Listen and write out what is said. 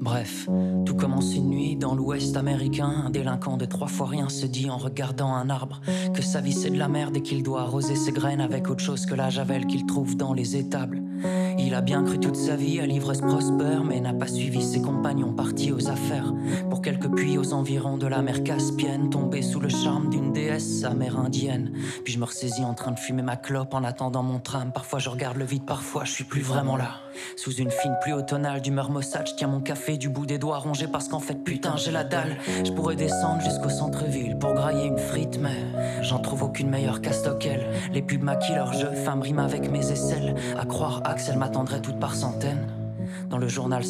Bref, tout commence une nuit dans l'ouest américain. Un délinquant de 3 fois rien se dit en regardant un arbre que sa vie c'est de la merde et qu'il doit arroser ses graines avec autre chose que la javel qu'il trouve dans les étables. Il a bien cru toute sa vie à l'ivresse prospère, mais n'a pas suivi ses compagnons partis aux affaires. Pour quelques puits aux environs de la mer Caspienne, tombé sous le charme d'une déesse amérindienne. Puis je me ressaisis en train de fumer ma clope en attendant mon tram. Parfois je regarde le vide, parfois je suis plus vraiment là. Sous une fine pluie automnale d'humeur maussade, je tiens mon café du bout des doigts rongé parce qu'en fait putain j'ai la dalle. Je pourrais descendre jusqu'au centre-ville pour grailler une frite, mais j'en trouve aucune meilleure qu'à Stockel. Les pubs maquillent leur jeu, femmes riment avec mes aisselles. À croire Axel m'attendrait toute par centaines. Dans le journal